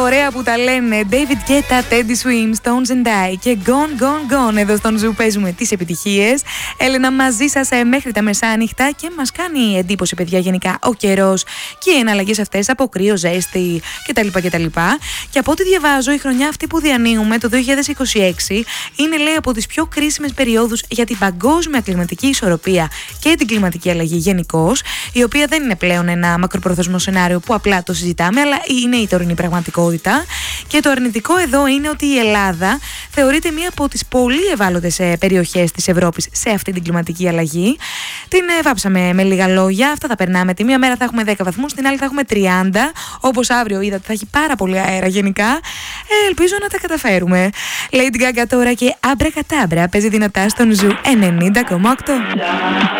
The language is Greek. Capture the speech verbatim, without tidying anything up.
ωραία που τα λένε David Guetta, Teddy Swims, Stones and I και Gone Gone Gone. Εδώ στον Ζου παίζουμε τις επιτυχίες. Έλενα μαζί σας μέχρι τα μεσάνυχτα και μας κάνει εντύπωση, παιδιά, γενικά ο καιρός και οι εναλλαγές αυτές από κρύο, ζέστη κτλ. κτλ. Και από ό,τι διαβάζω, η χρονιά αυτή που διανύουμε, το δύο χιλιάδες είκοσι έξι, είναι, λέει, από τις πιο κρίσιμες περιόδους για την παγκόσμια κλιματική ισορροπία και την κλιματική αλλαγή γενικώς, η οποία δεν είναι πλέον ένα μακροπρόθεσμο σενάριο που απλά το συζητάμε, αλλά είναι η τωρινή πραγματικότητα. Και το αρνητικό εδώ είναι ότι η Ελλάδα θεωρείται μία από τις πολύ ευάλωτες περιοχές της Ευρώπης σε αυτή την κλιματική αλλαγή. Την βάψαμε με λίγα λόγια. Αυτά θα περνάμε. Τη μία μέρα θα έχουμε δέκα βαθμούς, την άλλη θα έχουμε τριάντα. Όπως αύριο είδατε, θα έχει πάρα πολύ αέρα γενικά. Ε, ελπίζω να τα καταφέρουμε. Lady Gaga τώρα και Abracadabra παίζει δυνατά στον Ζου ενενήντα κόμμα οκτώ.